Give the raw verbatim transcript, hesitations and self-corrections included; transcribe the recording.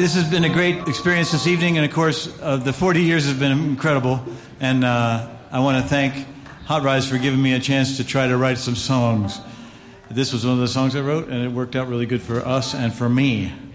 this has been a great experience this evening, and of course, uh, the forty years has been incredible. And uh, I want to thank Hot Rize for giving me a chance to try to write some songs. This was one of the songs I wrote, and it worked out really good for us and for me.